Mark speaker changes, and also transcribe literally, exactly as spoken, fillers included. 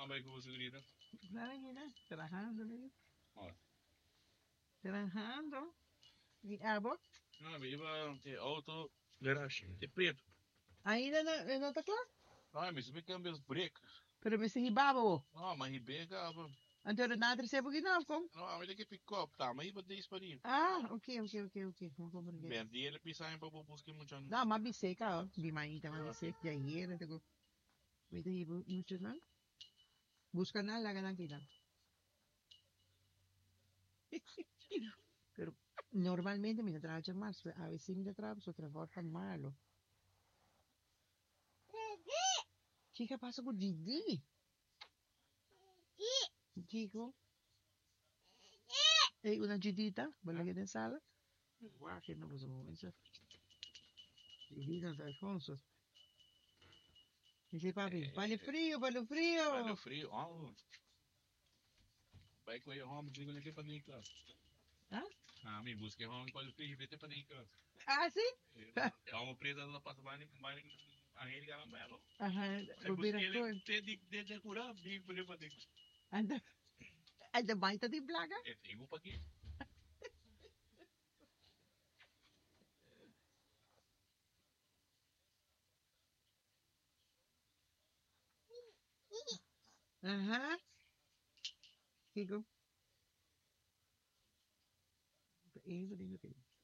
Speaker 1: Ah, vai com você, querida.
Speaker 2: Nada, mira, trabajando, le digo.
Speaker 1: Olha.
Speaker 2: Trabajando. ¿Y a vos?
Speaker 1: Ah, mas iba ter auto garage. É preto.
Speaker 2: Ainda não, não está claro?
Speaker 1: Ah, mas você cambia os brecos.
Speaker 2: Pero me sigue babo.
Speaker 1: Ah, mas ribeca,
Speaker 2: Então, nada recebo aqui não, como?
Speaker 1: não, mas daqui pick up, tá? Mas iba dez para ir.
Speaker 2: Ah, ok, ok, ok, ok. Vou compreender.
Speaker 1: Bem, ele pisar para buscar muito.
Speaker 2: Não, mas biseca, ó. Bimaíta, mas biseca. Já ia, tengo. Vete aí, mucho, não? Busca nada, la ganan kita. Pero normalmente me trabajan más. A veces me trabajo, trabajo malo. ¿Qué pasa con Didi? Digo, hey, una gidita, ¿vale que te sala? Guau, que no pues un eso. Gidita de Alfonso. Dice papi, vale frío, vale
Speaker 1: Olha o
Speaker 2: frío.
Speaker 1: frio, ó. Vai com ele, home, digo aqui para dentro.
Speaker 2: ¿Ah?
Speaker 1: Ah, me busca home, qual frio, vete para dentro.
Speaker 2: Ah, sí?
Speaker 1: É uma presa da passa mais mais a ele caramelo.
Speaker 2: Ajá,
Speaker 1: Aí
Speaker 2: volver
Speaker 1: busca
Speaker 2: a
Speaker 1: ele,
Speaker 2: comer.
Speaker 1: te de de de curar, digo para ele para dentro.
Speaker 2: Anda, anda, baita de plaga.
Speaker 1: É trigo para aqui.
Speaker 2: Ajá. Digo, eh, digo que